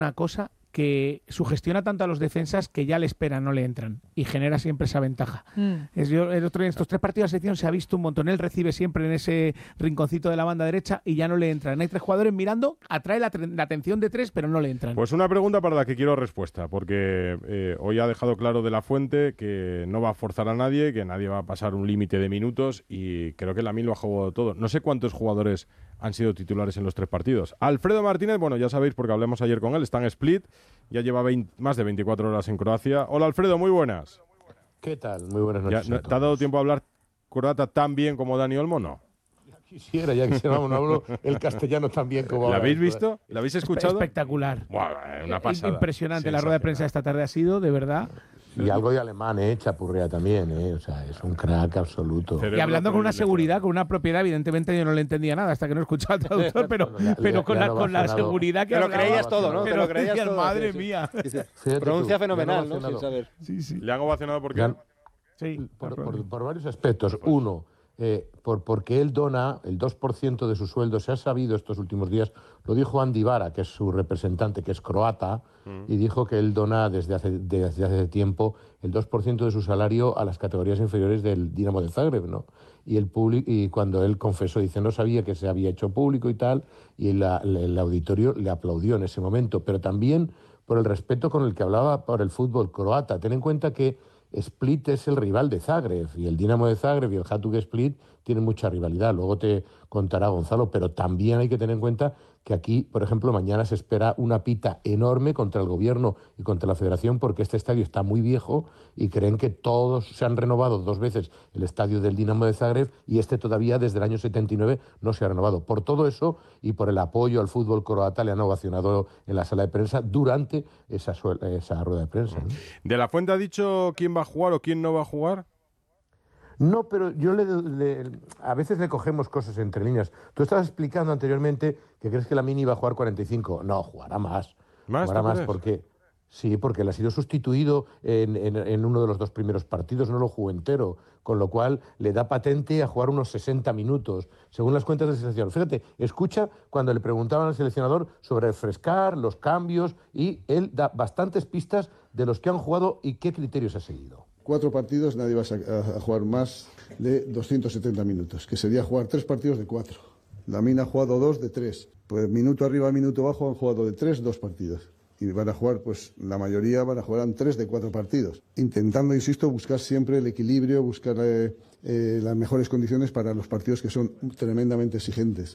una cosa que sugestiona tanto a los defensas que ya le esperan, no le entran, y genera siempre esa ventaja. El otro día en estos 3 partidos de selección se ha visto un montón. Él recibe siempre en ese rinconcito de la banda derecha y ya no le entran. Hay 3 jugadores mirando, atrae la atención de 3, pero no le entran. Pues una pregunta para la que quiero respuesta, porque hoy ha dejado claro De la Fuente que no va a forzar a nadie, que nadie va a pasar un límite de minutos, y creo que Lamine lo ha jugado todo. No sé cuántos jugadores han sido titulares en los 3 partidos. Alfredo Martínez, bueno, ya sabéis porque hablamos ayer con él, está en Split, ya lleva más de 24 horas en Croacia. Hola Alfredo, muy buenas. ¿Qué tal? Muy buenas noches. ¿Te ha dado tiempo a hablar croata tan bien como Dani Olmo, no? Ya quisiera, no hablo el castellano tan bien como ¿La habéis visto? ¿La habéis escuchado? Espectacular. Buah, una pasada. Impresionante. La rueda de prensa de esta tarde ha sido, de verdad. Y algo de alemán, Chapurrea también, O sea, es un crack absoluto. Y hablando con una seguridad, con una propiedad, evidentemente yo no le entendía nada hasta que no escuchaba al traductor, pero con la seguridad que te lo creías todo, ¿no? Te lo creías todo. Madre mía. Pronuncia fenomenal, ¿no? Sin saber. Sí. ¿Le han ovacionado por qué? Sí. Por varios aspectos. Uno, porque él dona el 2% de su sueldo. Se ha sabido estos últimos días, lo dijo Andy Vara, que es su representante, que es croata, y dijo que él dona desde hace tiempo el 2% de su salario a las categorías inferiores del Dinamo de Zagreb, ¿no? Y cuando él confesó, dice, no sabía que se había hecho público y tal, y el auditorio le aplaudió en ese momento, pero también por el respeto con el que hablaba por el fútbol croata. Ten en cuenta que Split es el rival de Zagreb, y el Dinamo de Zagreb y el Hajduk Split tienen mucha rivalidad. Luego te contará Gonzalo, pero también hay que tener en cuenta que aquí, por ejemplo, mañana se espera una pita enorme contra el gobierno y contra la federación, porque este estadio está muy viejo y creen que todos se han renovado 2 veces el estadio del Dinamo de Zagreb, y este todavía desde el año 79 no se ha renovado. Por todo eso y por el apoyo al fútbol croata le han ovacionado en la sala de prensa durante esa rueda de prensa, ¿no? ¿De la Fuente ha dicho quién va a jugar o quién no va a jugar? No, pero yo a veces le cogemos cosas entre líneas. Tú estabas explicando anteriormente que crees que Lamine iba a jugar 45. No, jugará más. Jugará más porque él ha sido sustituido en uno de los 2 primeros partidos, no lo jugó entero, con lo cual le da patente a jugar unos 60 minutos, según las cuentas del seleccionador. Fíjate, escucha cuando le preguntaban al seleccionador sobre refrescar, los cambios, y él da bastantes pistas de los que han jugado y qué criterios ha seguido. 4 partidos, nadie va a jugar más de 270 minutos, que sería jugar 3 partidos de 4. Lamine ha jugado 2 de 3. Pues minuto arriba, minuto abajo han jugado de 3, 2 partidos. Y van a jugar, pues la mayoría jugarán 3 de 4 partidos. Intentando, insisto, buscar siempre el equilibrio, buscar las mejores condiciones para los partidos que son tremendamente exigentes.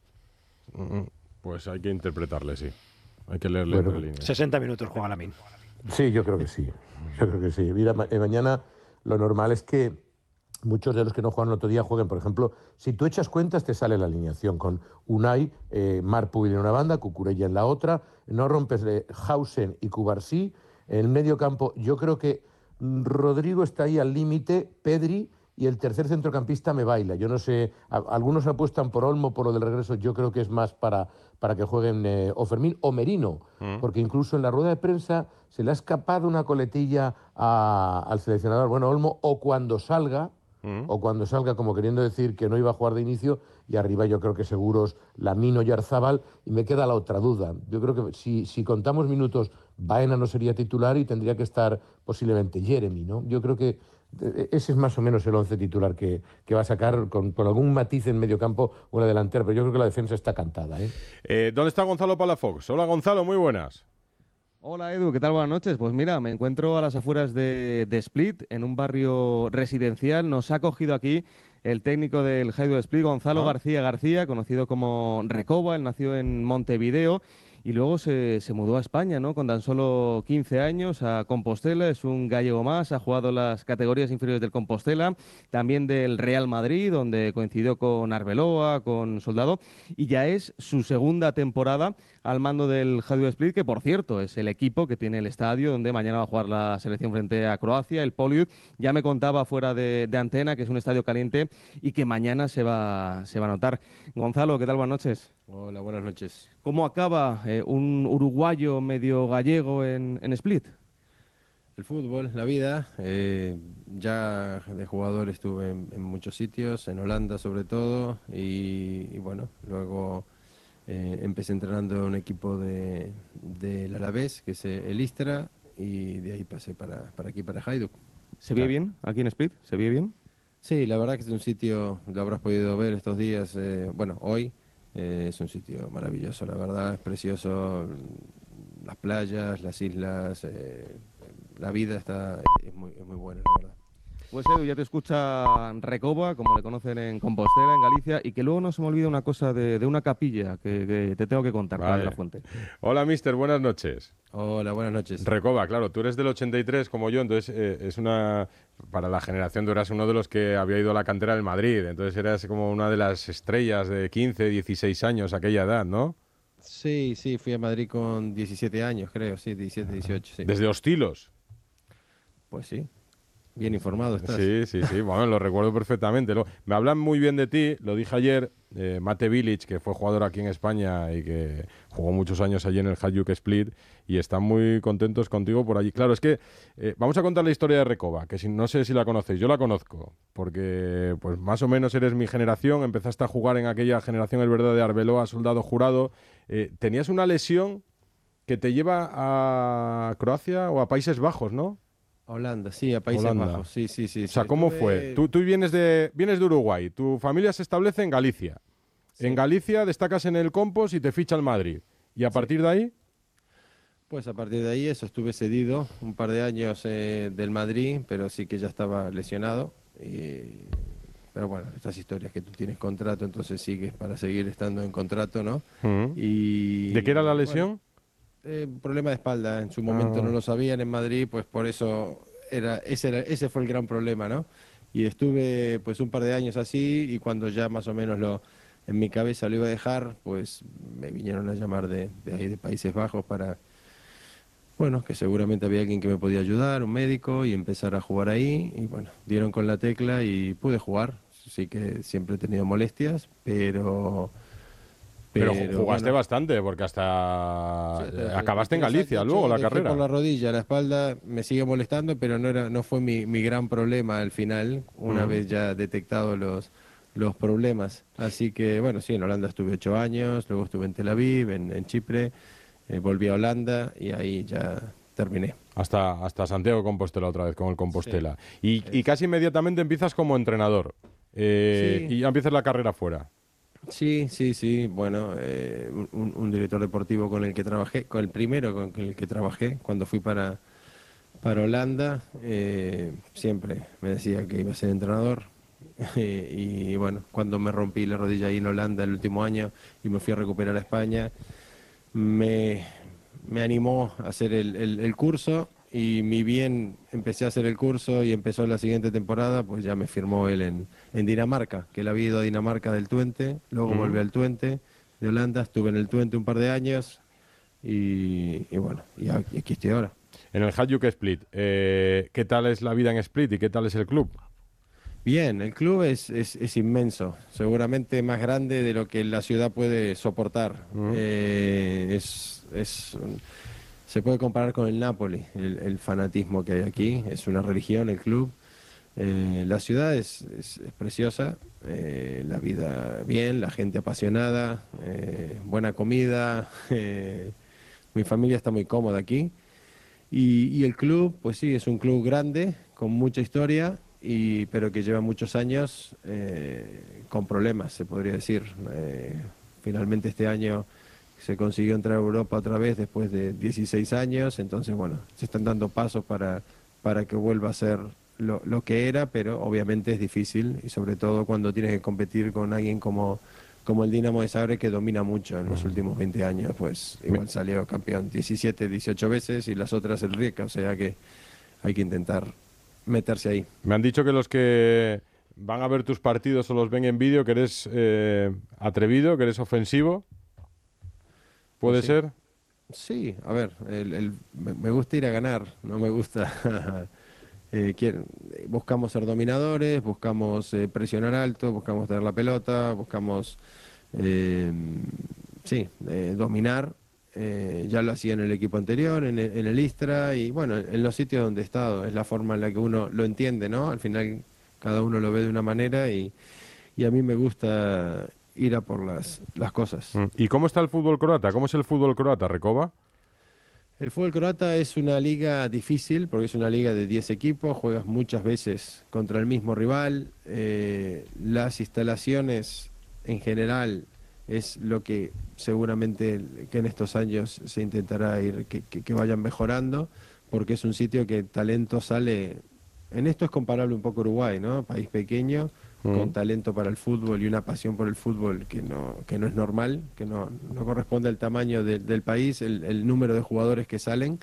Pues hay que interpretarle, sí. Hay que leerle entre líneas. 60 minutos juega Lamine. Sí, yo creo que sí. Mira, mañana lo normal es que muchos de los que no juegan el otro día jueguen. Por ejemplo, si tú echas cuentas, te sale la alineación con Unai, Marpuil en una banda, Cucurella en la otra, no rompes Hausen y Cubarsí. En el medio campo, yo creo que Rodrigo está ahí al límite, Pedri, y el tercer centrocampista me baila. Yo no sé, algunos apuestan por Olmo, por lo del regreso. Yo creo que es más para que jueguen o Fermín o Merino, porque incluso en la rueda de prensa se le ha escapado una coletilla al seleccionador, bueno, Olmo, o cuando salga, como queriendo decir que no iba a jugar de inicio, y arriba yo creo que seguros Lamine y Arzábal, y me queda la otra duda. Yo creo que si contamos minutos, Baena no sería titular y tendría que estar posiblemente Jeremy, ¿no? Yo creo que ese es más o menos el 11 titular que va a sacar, con algún matiz en medio campo o en la delantera, pero yo creo que la defensa está cantada, ¿Dónde está Gonzalo Palafox? Hola Gonzalo, muy buenas. Hola Edu, ¿qué tal? Buenas noches. Pues mira, me encuentro a las afueras de Split, en un barrio residencial. Nos ha cogido aquí el técnico del Hajduk Split, Gonzalo García, conocido como Recoba. Él nació en Montevideo y luego se mudó a España, ¿no? Con tan solo 15 años a Compostela. Es un gallego más, ha jugado las categorías inferiores del Compostela, también del Real Madrid, donde coincidió con Arbeloa, con Soldado, y ya es su segunda temporada al mando del Hajduk Split, que por cierto es el equipo que tiene el estadio donde mañana va a jugar la selección frente a Croacia, el Poliud. Ya me contaba fuera de antena que es un estadio caliente y que mañana se va a notar. Gonzalo, ¿qué tal? Buenas noches. Hola, buenas noches. ¿Cómo acaba un uruguayo medio gallego en Split? El fútbol, la vida. Ya de jugador estuve en muchos sitios, en Holanda sobre todo, y bueno, luego empecé entrenando en un equipo del Alavés, que es el Istra, y de ahí pasé para aquí, para Hajduk. ¿Se ve bien aquí en Split? ¿Se ve bien? Sí, la verdad que es un sitio, lo habrás podido ver estos días, bueno, hoy, es un sitio maravilloso, la verdad, es precioso, las playas, las islas, la vida es muy buena, la verdad. Pues Edu, ya te escucha Recoba, como le conocen en Compostela, en Galicia, y que luego no se me olvida una cosa de una capilla que te tengo que contar, Vale. de la Fuente. Hola, mister, buenas noches. Hola, buenas noches. Recoba, claro, tú eres del 83 como yo, entonces es una... Para la generación tú eras uno de los que había ido a la cantera del Madrid, entonces eras como una de las estrellas de 15, 16 años, aquella edad, ¿no? Sí, fui a Madrid con 17 años, creo, sí, 17, 18, sí. Desde Hostilos. Pues sí. Bien informado estás. Sí, bueno, lo recuerdo perfectamente. Me hablan muy bien de ti, lo dije ayer, Mate Bilic, que fue jugador aquí en España y que jugó muchos años allí en el Hajduk Split, y están muy contentos contigo por allí. Claro, es que vamos a contar la historia de Recoba, que no sé si la conocéis, yo la conozco, porque pues más o menos eres mi generación, empezaste a jugar en aquella generación, es verdad, de Arbeloa, Soldado Jurado. Tenías una lesión que te lleva a Croacia o a Países Bajos, ¿no? Holanda, sí, a Países Holanda. Bajos, sí. O sea, ¿cómo fue? Tú vienes de Uruguay, tu familia se establece en Galicia. Sí. En Galicia destacas en el Compos y te ficha el Madrid. ¿Y a partir de ahí? Pues a partir de ahí estuve cedido un par de años del Madrid, pero sí que ya estaba lesionado. Pero bueno, estas historias que tú tienes contrato, entonces sigues para seguir estando en contrato, ¿no? Y, ¿de qué era la lesión? Problema de espalda, en su momento no lo sabían en Madrid, pues por eso ese fue el gran problema, ¿no? Y estuve pues un par de años así, y cuando ya más o menos en mi cabeza lo iba a dejar, pues me vinieron a llamar de ahí de Países Bajos para, bueno, que seguramente había alguien que me podía ayudar, un médico, y empezar a jugar ahí, y bueno, dieron con la tecla y pude jugar. Sí que siempre he tenido molestias, pero jugaste bastante, porque hasta acabaste en Galicia luego la carrera. Por la rodilla, la espalda me sigue molestando, pero no fue mi gran problema al final, una vez ya detectado los problemas. Así que, bueno, sí, en Holanda estuve 8 años, luego estuve en Tel Aviv, en Chipre, volví a Holanda y ahí ya terminé. Hasta Santiago de Compostela otra vez, con el Compostela. Sí, y casi inmediatamente empiezas como entrenador, sí. Y ya empiezas la carrera fuera. Sí. Bueno, un director deportivo con el que trabajé, con el primero con el que trabajé cuando fui para Holanda, siempre me decía que iba a ser entrenador. Y bueno, cuando me rompí la rodilla ahí en Holanda el último año y me fui a recuperar a España, me animó a hacer el curso. Y mi bien empecé a hacer el curso y empezó la siguiente temporada, pues ya me firmó él en Dinamarca, que él había ido a Dinamarca del Twente, luego volví al Twente de Holanda, estuve en el Twente un par de años y bueno, y aquí estoy ahora. En el Hajduk Split, ¿qué tal es la vida en Split y qué tal es el club? Bien, el club es inmenso, seguramente más grande de lo que la ciudad puede soportar. Se puede comparar con el Napoli, el fanatismo que hay aquí, es una religión el club. La ciudad es preciosa, la vida bien, la gente apasionada, buena comida, mi familia está muy cómoda aquí. Y el club, pues sí, es un club grande, con mucha historia, pero que lleva muchos años con problemas, se podría decir. Finalmente este año se consiguió entrar a Europa otra vez después de 16 años, entonces bueno, se están dando pasos para que vuelva a ser lo que era, pero obviamente es difícil, y sobre todo cuando tienes que competir con alguien como el Dinamo de Zagreb, que domina mucho en los últimos 20 años, pues igual salió campeón 17, 18 veces y las otras el Rijeka, o sea que hay que intentar meterse ahí. Me han dicho que los que van a ver tus partidos o los ven en vídeo, que eres atrevido, que eres ofensivo. ¿Puede ser? Sí, a ver, me gusta ir a ganar, no me gusta... buscamos ser dominadores, buscamos presionar alto, buscamos tener la pelota, buscamos dominar. Ya lo hacía en el equipo anterior, en el Istra, y bueno, en los sitios donde he estado, es la forma en la que uno lo entiende, ¿no? Al final cada uno lo ve de una manera y a mí me gusta ir a por las cosas. ¿Y cómo está el fútbol croata? ¿Cómo es el fútbol croata, Recoba? El fútbol croata es una liga difícil porque es una liga de 10 equipos, juegas muchas veces contra el mismo rival, las instalaciones en general es lo que seguramente que en estos años se intentará ir, que vayan mejorando, porque es un sitio que talento sale, en esto es comparable un poco a Uruguay, ¿no? País pequeño, con talento para el fútbol y una pasión por el fútbol que no es normal, que no corresponde al tamaño del país, el número de jugadores que salen.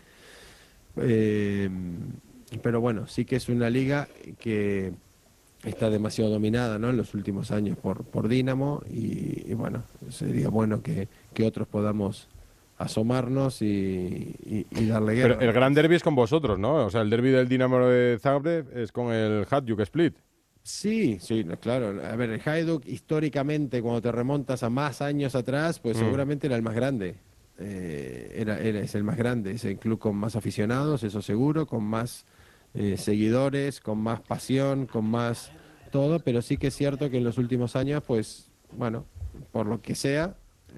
Pero bueno, sí que es una liga que está demasiado dominada, ¿no? En los últimos años por Dinamo y bueno, sería bueno que otros podamos asomarnos y darle guerra. Pero el gran derbi es con vosotros, ¿no? O sea, el derbi del Dinamo de Zagreb es con el Hajduk Split. Sí, claro. A ver, el Hajduk históricamente, cuando te remontas a más años atrás, pues seguramente era el más grande. Es el más grande, es el club con más aficionados, eso seguro, con más seguidores, con más pasión, con más todo, pero sí que es cierto que en los últimos años, pues, bueno, por lo que sea,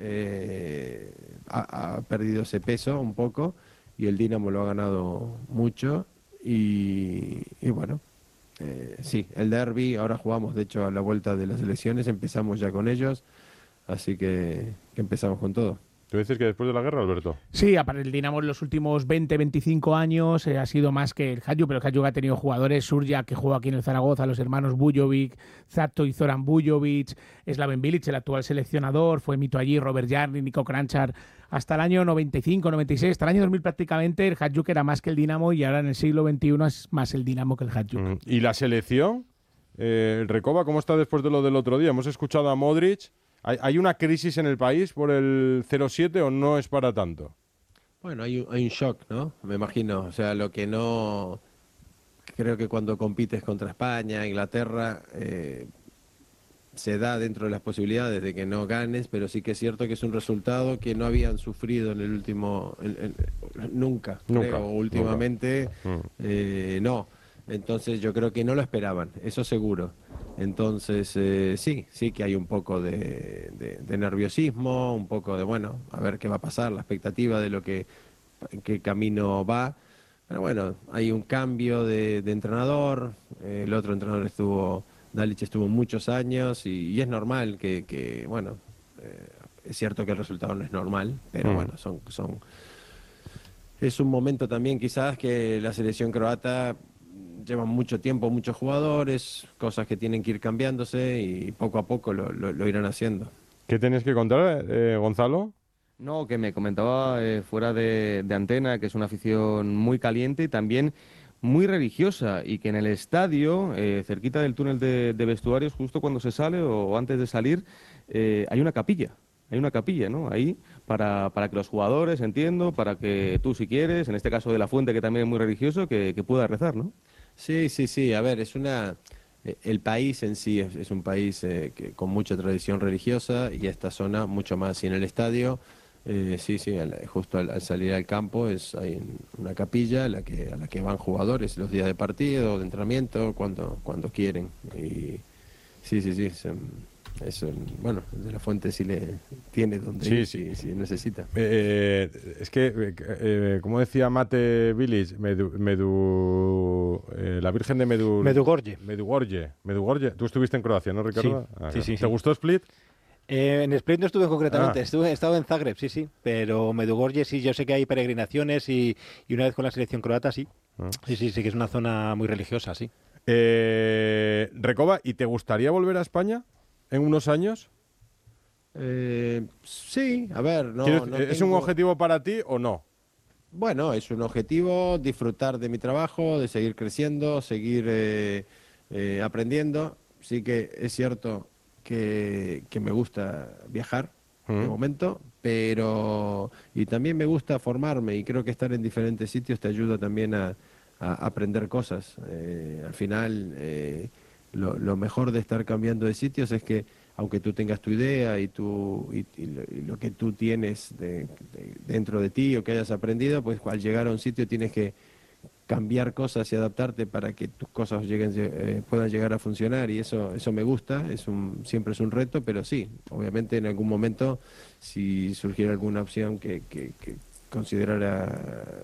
ha perdido ese peso un poco y el Dinamo lo ha ganado mucho y bueno. Sí, el derbi, ahora jugamos de hecho a la vuelta de las elecciones, empezamos ya con ellos, así que empezamos con todo. ¿Tú dices que después de la guerra, Alberto? Sí, aparte el Dinamo en los últimos 20-25 años ha sido más que el Hajduk, pero el Hajduk ha tenido jugadores, Surya, que juega aquí en el Zaragoza, los hermanos Bujovic, Zato y Zoran Bujovic, Slaven Bilic, el actual seleccionador, fue mito allí, Robert Jarni, Niko Kranjčar, hasta el año 95, 96, hasta el año 2000 prácticamente el Hajduk era más que el Dinamo y ahora en el siglo XXI es más el Dinamo que el Hajduk. ¿Y la selección? Recoba, ¿cómo está después de lo del otro día? Hemos escuchado a Modric. ¿Hay una crisis en el país por el 0-7 o no es para tanto? Bueno, hay un shock, ¿no? Me imagino. O sea, lo que no... Creo que cuando compites contra España, Inglaterra, se da dentro de las posibilidades de que no ganes, pero sí que es cierto que es un resultado que no habían sufrido en el último... nunca, creo, últimamente, no. Entonces yo creo que no lo esperaban, eso seguro. Entonces sí que hay un poco de nerviosismo, un poco de, bueno, a ver qué va a pasar, la expectativa de en qué camino va. Pero bueno, hay un cambio de entrenador, el otro entrenador Dalic estuvo muchos años y es normal que bueno, es cierto que el resultado no es normal, pero bueno, es un momento también quizás que la selección croata llevan mucho tiempo, muchos jugadores, cosas que tienen que ir cambiándose y poco a poco lo irán haciendo. ¿Qué tenías que contar, Gonzalo? No, que me comentaba fuera de antena que es una afición muy caliente y también muy religiosa y que en el estadio, cerquita del túnel de vestuarios, justo cuando se sale o antes de salir, hay una capilla. Hay una capilla, ¿no? Ahí para que los jugadores, entiendo, para que tú si quieres, en este caso de la Fuente, que también es muy religioso, que pueda rezar, ¿no? Sí. A ver, el país en sí es un país con mucha tradición religiosa y esta zona mucho más. Y en el estadio, justo al salir al campo hay una capilla a la que van jugadores los días de partido, de entrenamiento, cuando quieren. Y sí. Bueno, de la Fuente sí le tiene donde ir si necesita. Es que, como decía Mate Bilic, la Virgen de Medjugorje. Medjugorje. Tú estuviste en Croacia, ¿no, Ricardo? Sí. ¿Te gustó Split? En Split no estuve concretamente, he estado en Zagreb, sí, pero Medjugorje sí, yo sé que hay peregrinaciones y una vez con la selección croata, sí. Sí, que es una zona muy religiosa, sí. Recoba, ¿y te gustaría volver a España en unos años? Sí, a ver, ¿Es un objetivo para ti o no? Bueno, es un objetivo disfrutar de mi trabajo, de seguir creciendo, seguir aprendiendo. Sí que es cierto que me gusta viajar de momento, pero y también me gusta formarme y creo que estar en diferentes sitios te ayuda también a aprender cosas. Al final, lo mejor de estar cambiando de sitios es que aunque tú tengas tu idea y lo que tú tienes dentro de ti o que hayas aprendido, pues al llegar a un sitio tienes que cambiar cosas y adaptarte para que tus cosas puedan llegar a funcionar, y eso me gusta, siempre es un reto, pero sí, obviamente en algún momento, si surgiera alguna opción que considerara